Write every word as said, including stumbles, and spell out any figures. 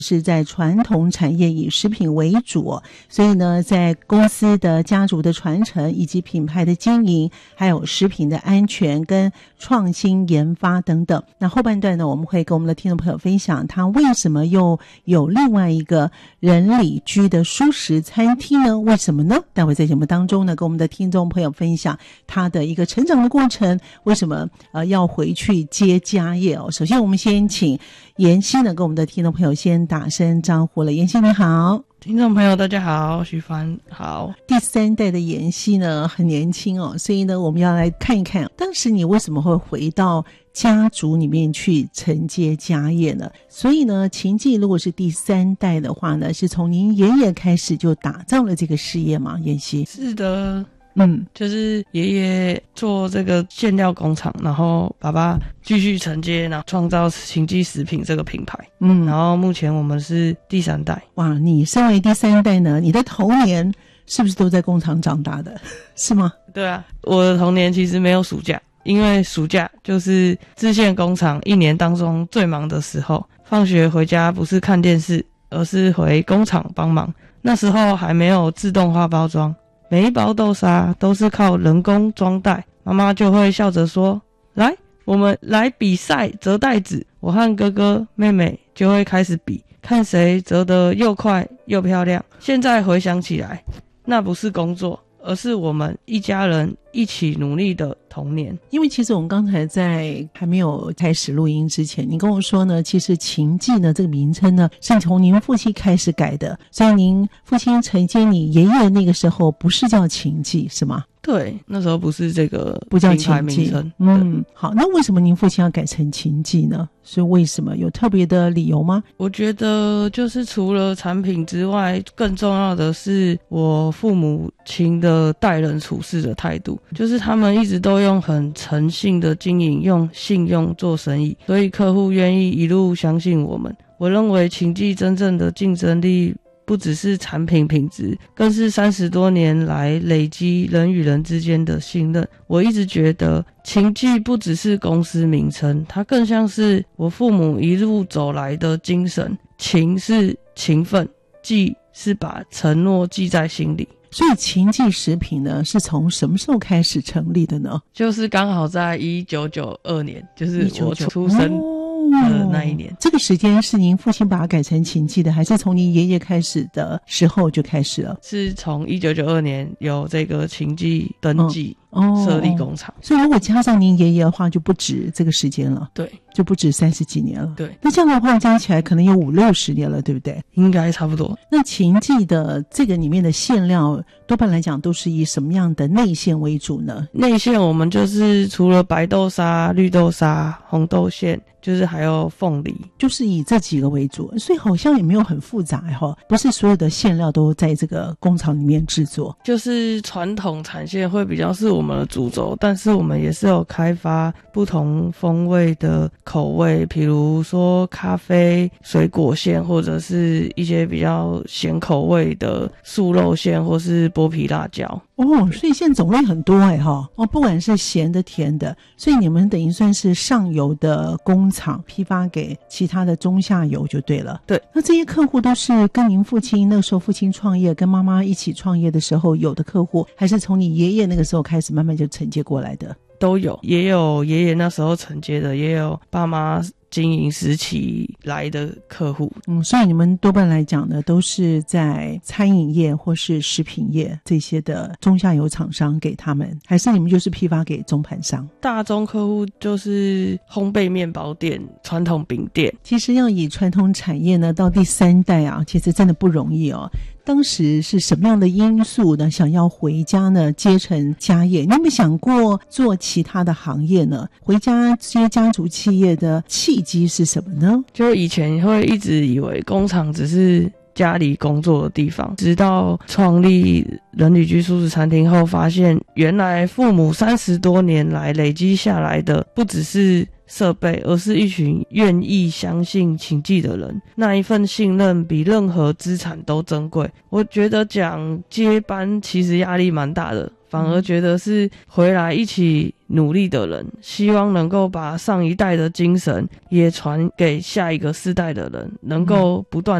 是在传统产业以食品为主，所以呢在公司的家族的传承以及品牌的经营，还有食品的安全跟创新研发等等。那后半段呢，我们会跟我们的听众朋友分享他为什么又有另外一个人里居的蔬食餐厅呢？为什么呢？待会在节目当中呢，跟我们的听众朋友分享他的一个成长的过程，为什么呃要回去接家业哦。首先我们先请妍希呢跟我们的听众朋友先打声招呼了。妍希你好。 听众朋友大家好，徐帆好。 第三代的妍希呢很年轻哦，所以呢我们要来看一看当时你为什么会回到家族里面去承接家业呢？所以呢秦记如果是第三代的话呢，是从您爷爷开始就打造了这个事业吗？妍希。 是的， 嗯， 就是爷爷做这个馅料工厂，然后爸爸继续承接，然后创造秦记食品这个品牌。嗯，然后目前我们是第三代。 哇，你身为第三代呢，你的童年是不是都在工厂长大的？是吗？ 对啊，我的童年其实没有暑假，因为暑假就是制馅工厂一年当中最忙的时候，放学回家不是看电视，而是回工厂帮忙。那时候还没有自动化包装，每一包豆沙都是靠人工装袋，妈妈就会笑着说，来，我们来比赛折袋子。我和哥哥妹妹就会开始比，看谁折得又快又漂亮。现在回想起来，那不是工作，而是我们一家人一起努力的童年。 因为其实我们刚才在还没有开始录音之前，你跟我说呢，其实秦记呢这个名称呢是从您父亲开始改的，所以您父亲承接你爷爷那个时候不是叫秦记是吗？ 对，那时候不是这个不叫品牌秦记名称。 嗯，好，那为什么您父亲要改成秦记呢？是为什么？有特别的理由吗？ 我觉得就是除了产品之外，更重要的是我父母亲的待人处事的态度，就是他们一直都用很诚信的经营，用信用做生意，所以客户愿意一路相信我们。我认为秦记真正的竞争力不只是产品品质，更是三十多年来累积人与人之间的信任。我一直觉得秦记不只是公司名称，它更像是我父母一路走来的精神。勤是勤奋，记是把承诺记在心里。 所以秦记食品呢是从什么时候开始成立的呢？ 就是刚好在一九九二年，就是我出生的那一年。 哦，这个时间是您父亲把它改成秦记的，还是从您爷爷开始的时候就开始了？ 是从一九九二年有这个秦记登记设立工厂。 哦，所以如果加上您爷爷的话就不止这个时间了。 对， 就不止三十几年了。 对， 那这样的话加起来可能有五六十年了，对不对？ 应该差不多。 那秦记的这个里面的馅料多半来讲都是以什么样的内馅为主呢？ 内馅我们就是除了白豆沙、绿豆沙、红豆馅，就是还有凤梨， 就是以这几个为主，所以好像也没有很复杂哈，不是所有的馅料都在这个工厂里面制作。 就是传统产线会比较是我们的主轴，但是我们也是有开发不同风味的口味，比如说咖啡、水果馅，或者是一些比较咸口味的素肉馅，或是剥皮辣椒。 哦，所以现在种类很多哎哈，哦，不管是咸的、甜的，所以你们等于算是上游的工厂批发给其他的中下游就对了。 对， 那这些客户都是跟您父亲那个时候父亲创业，跟妈妈一起创业的时候有的客户，还是从你爷爷那个时候开始慢慢就承接过来的？ 都有，也有爷爷那时候承接的，也有爸妈经营时期来的客户。 嗯，所以你们多半来讲呢，都是在餐饮业或是食品业这些的中下游厂商给他们，还是你们就是批发给中盘商？ 大宗客户就是烘焙面包店、传统饼店。 其实要以传统产业呢到第三代啊，其实真的不容易哦。当时是什么样的因素呢？想要回家呢接承家业？你有没有想过做其他的行业呢？回家接家族企业的契机是什么呢？ 就以前会一直以为工厂只是家里工作的地方，直到创立人旅居素食餐厅后，发现原来父母三十多年来累积下来的不只是设备，而是一群愿意相信秦记的人。那一份信任比任何资产都珍贵。我觉得讲接班其实压力蛮大的，反而觉得是回来一起努力的人，希望能够把上一代的精神也传给下一个世代的人，能够不断